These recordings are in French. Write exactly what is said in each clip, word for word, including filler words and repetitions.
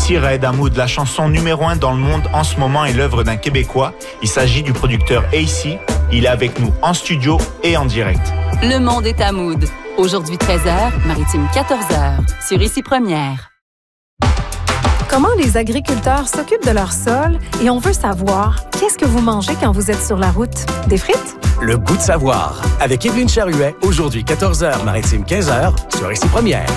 Ici Raed Hamoud, la chanson numéro un dans le monde en ce moment est l'œuvre d'un Québécois. Il s'agit du producteur A C. Il est avec nous en studio et en direct. Le monde est Hamoud. Aujourd'hui treize heures, Maritime quatorze heures, sur Ici Première. Comment les agriculteurs s'occupent de leur sol et on veut savoir, qu'est-ce que vous mangez quand vous êtes sur la route? Des frites? Le goût de savoir, avec Évelyne Charuet, aujourd'hui quatorze heures, Maritime quinze heures, sur Ici Première.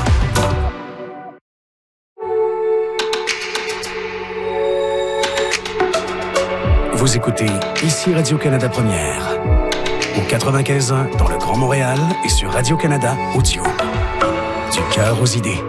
Vous écoutez Ici Radio-Canada Première, au quatre-vingt-quinze ans dans le Grand Montréal et sur Radio-Canada Audio. Du cœur aux idées.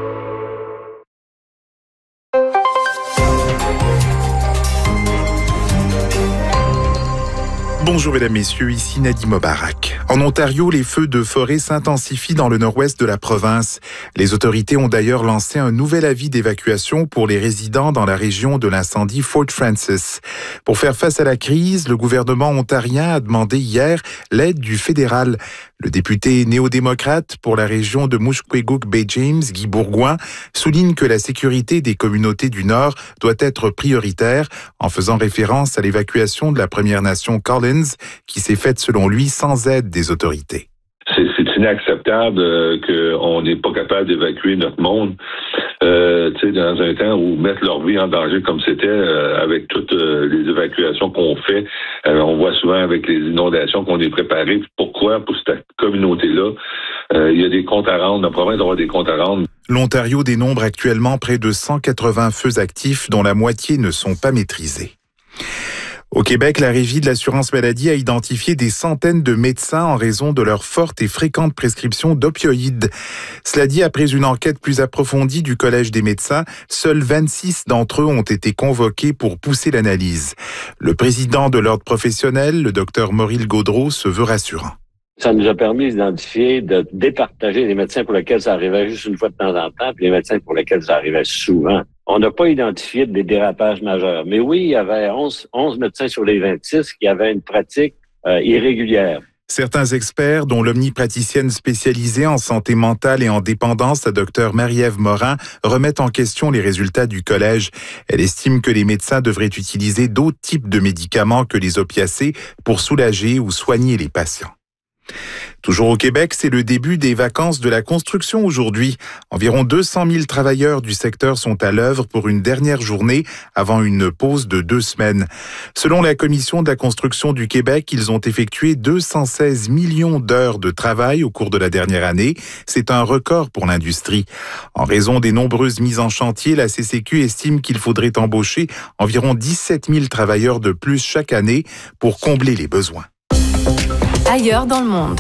Bonjour mesdames, messieurs, ici Nadim Mobarak. En Ontario, les feux de forêt s'intensifient dans le nord-ouest de la province. Les autorités ont d'ailleurs lancé un nouvel avis d'évacuation pour les résidents dans la région de l'incendie Fort Frances. Pour faire face à la crise, le gouvernement ontarien a demandé hier l'aide du fédéral. Le député néo-démocrate pour la région de Mushkegowuk-Bay James, Guy Bourgouin, souligne que la sécurité des communautés du Nord doit être prioritaire en faisant référence à l'évacuation de la Première Nation Collins qui s'est faite selon lui sans aide des autorités. C'est, c'est inacceptable euh, qu'on n'est pas capable d'évacuer notre monde euh, tu sais, dans un temps où mettre leur vie en danger comme c'était euh, avec toutes euh, les évacuations qu'on fait. Euh, on voit souvent avec les inondations qu'on est préparé. Pourquoi? Pour cette communauté-là, euh, il y a des comptes à rendre. La province doit avoir des comptes à rendre. L'Ontario dénombre actuellement près de cent quatre-vingts feux actifs dont la moitié ne sont pas maîtrisés. Au Québec, la Régie de l'assurance maladie a identifié des centaines de médecins en raison de leur forte et fréquente prescription d'opioïdes. Cela dit, après une enquête plus approfondie du Collège des médecins, seuls vingt-six d'entre eux ont été convoqués pour pousser l'analyse. Le président de l'ordre professionnel, le docteur Maurice Gaudreau, se veut rassurant. Ça nous a permis d'identifier, de départager les médecins pour lesquels ça arrivait juste une fois de temps en temps, puis les médecins pour lesquels ça arrivait souvent. On n'a pas identifié des dérapages majeurs. Mais oui, il y avait onze, onze médecins sur les vingt-six qui avaient une pratique euh, irrégulière. Certains experts, dont l'omnipraticienne spécialisée en santé mentale et en dépendance, la docteure Marie-Ève Morin, remettent en question les résultats du collège. Elle estime que les médecins devraient utiliser d'autres types de médicaments que les opiacés pour soulager ou soigner les patients. Toujours au Québec, c'est le début des vacances de la construction aujourd'hui. Environ deux cent mille travailleurs du secteur sont à l'œuvre pour une dernière journée avant une pause de deux semaines. Selon la Commission de la construction du Québec, ils ont effectué deux cent seize millions d'heures de travail au cours de la dernière année. C'est un record pour l'industrie. En raison des nombreuses mises en chantier, la C C Q estime qu'il faudrait embaucher environ dix-sept mille travailleurs de plus chaque année pour combler les besoins. Ailleurs dans le monde.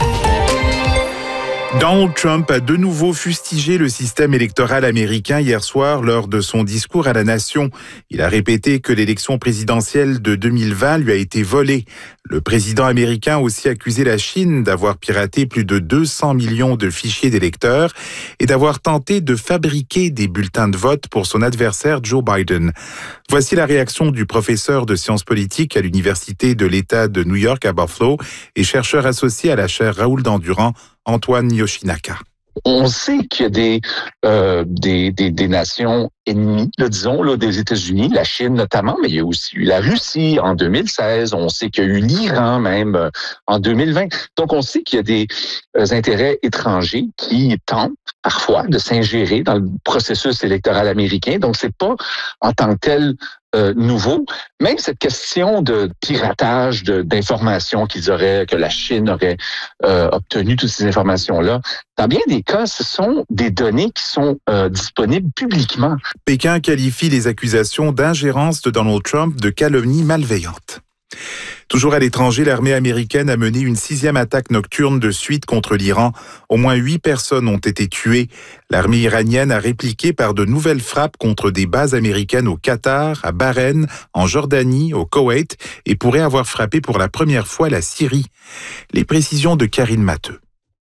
Donald Trump a de nouveau fustigé le système électoral américain hier soir lors de son discours à la nation. Il a répété que l'élection présidentielle de deux mille vingt lui a été volée. Le président américain a aussi accusé la Chine d'avoir piraté plus de deux cents millions de fichiers d'électeurs et d'avoir tenté de fabriquer des bulletins de vote pour son adversaire Joe Biden. Voici la réaction du professeur de sciences politiques à l'Université de l'État de New York à Buffalo et chercheur associé à la chaire Raoul Dandurand, Antoine Yoshinaka. On sait qu'il y a des, euh, des, des, des nations ennemies, là, disons, là, des États-Unis, la Chine notamment, mais il y a aussi eu la Russie en deux mille seize. On sait qu'il y a eu l'Iran même euh, en deux mille vingt. Donc, on sait qu'il y a des euh, intérêts étrangers qui tentent parfois de s'ingérer dans le processus électoral américain. Donc, c'est pas en tant que tel euh, nouveau. Même cette question de piratage de, d'informations qu'ils auraient, que la Chine aurait euh, obtenu toutes ces informations-là, dans bien des cas, ce sont des données qui sont euh, disponibles publiquement. Pékin qualifie les accusations d'ingérence de Donald Trump de calomnie malveillante. Toujours à l'étranger, l'armée américaine a mené une sixième attaque nocturne de suite contre l'Iran. Au moins huit personnes ont été tuées. L'armée iranienne a répliqué par de nouvelles frappes contre des bases américaines au Qatar, à Bahreïn, en Jordanie, au Koweït et pourrait avoir frappé pour la première fois la Syrie. Les précisions de Karine Matteux.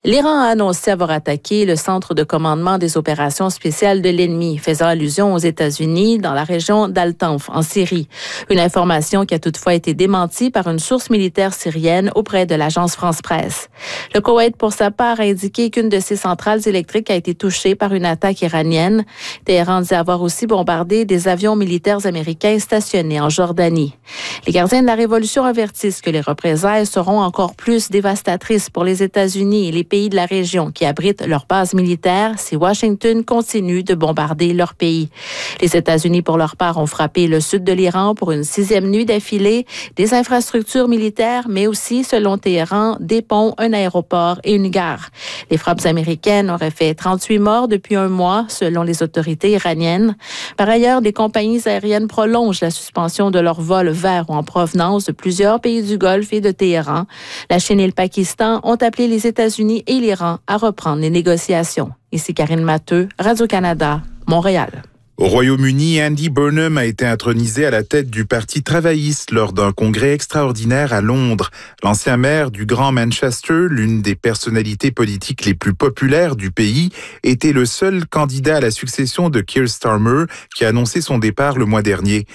L'Iran a annoncé avoir attaqué le centre de commandement des opérations spéciales de l'ennemi, faisant allusion aux États-Unis dans la région d'Al-Tanf, en Syrie. Une information qui a toutefois été démentie par une source militaire syrienne auprès de l'agence France-Presse. Le Koweït, pour sa part, a indiqué qu'une de ses centrales électriques a été touchée par une attaque iranienne. Téhéran dit avoir aussi bombardé des avions militaires américains stationnés en Jordanie. Les gardiens de la Révolution avertissent que les représailles seront encore plus dévastatrices pour les États-Unis et les pays de la région qui abritent leurs bases militaires si Washington continue de bombarder leur pays. Les États-Unis, pour leur part, ont frappé le sud de l'Iran pour une sixième nuit d'affilée, des infrastructures militaires, mais aussi, selon Téhéran, des ponts, un aéroport et une gare. Les frappes américaines auraient fait trente-huit morts depuis un mois, selon les autorités iraniennes. Par ailleurs, des compagnies aériennes prolongent la suspension de leurs vols vers ou en provenance de plusieurs pays du Golfe et de Téhéran. La Chine et le Pakistan ont appelé les États-Unis et l'Iran à reprendre les négociations. Ici Karine Matteux, Radio-Canada, Montréal. Au Royaume-Uni, Andy Burnham a été intronisé à la tête du Parti travailliste lors d'un congrès extraordinaire à Londres. L'ancien maire du Grand Manchester, l'une des personnalités politiques les plus populaires du pays, était le seul candidat à la succession de Keir Starmer qui a annoncé son départ le mois dernier.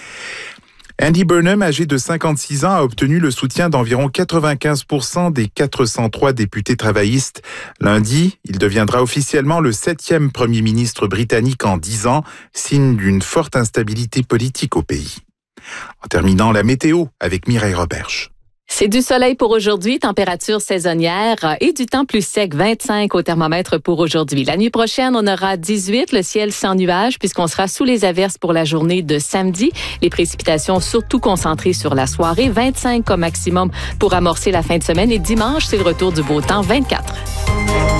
Andy Burnham, âgé de cinquante-six ans, a obtenu le soutien d'environ quatre-vingt-quinze pour cent des quatre cent trois députés travaillistes. Lundi, il deviendra officiellement le septième premier ministre britannique en dix ans, signe d'une forte instabilité politique au pays. En terminant, la météo avec Mireille Roberge. C'est du soleil pour aujourd'hui, température saisonnière et du temps plus sec, vingt-cinq au thermomètre pour aujourd'hui. La nuit prochaine, on aura dix-huit, le ciel sans nuages puisqu'on sera sous les averses pour la journée de samedi. Les précipitations surtout concentrées sur la soirée, vingt-cinq comme maximum pour amorcer la fin de semaine et dimanche, c'est le retour du beau temps, vingt-quatre.